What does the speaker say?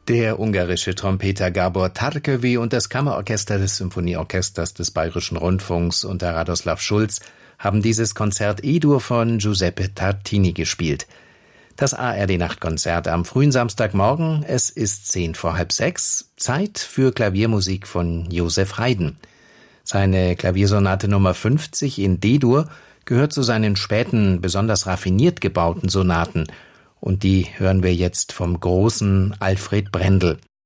Der ungarische Trompeter Gábor Tárkövy und das Kammerorchester des Symphonieorchesters des Bayerischen Rundfunks unter Radoslav Schulz haben dieses Konzert E-Dur von Giuseppe Tartini gespielt. Das ARD-Nachtkonzert am frühen Samstagmorgen, es ist 5:10, Zeit für Klaviermusik von Joseph Haydn. Seine Klaviersonate Nummer 50 in D-Dur gehört zu seinen späten, besonders raffiniert gebauten Sonaten. Und die hören wir jetzt vom großen Alfred Brendel.